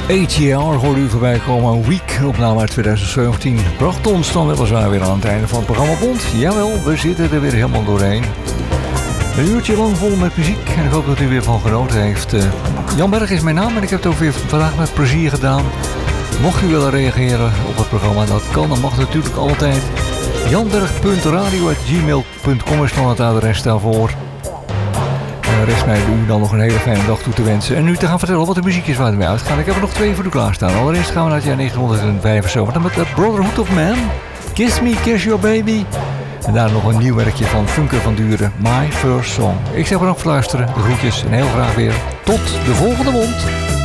ATR hoorde u voorbij komen. Een week, opname uit 2017. Bracht ons dan weliswaar weer aan het einde van het programma Bond. Jawel, we zitten er weer helemaal doorheen. Een uurtje lang vol met muziek en ik hoop dat u weer van genoten heeft. Jan Berg is mijn naam en ik heb het ook weer vandaag met plezier gedaan. Mocht u willen reageren op het programma, dat kan, dan mag natuurlijk altijd. janberg.radio@gmail.com is dan het adres daarvoor. Rest mij u dan nog een hele fijne dag toe te wensen. En nu te gaan vertellen wat de muziek is waar we mee uitgaan. Ik heb er nog 2 voor u klaarstaan. Allereerst gaan we naar het jaar 1975 met The Brotherhood of Man. Kiss Me, Kiss Your Baby. En daar nog een nieuw werkje van Funker van Duren. My First Song. Ik zeg bedankt voor het luisteren. De groetjes en heel graag weer tot de volgende mond.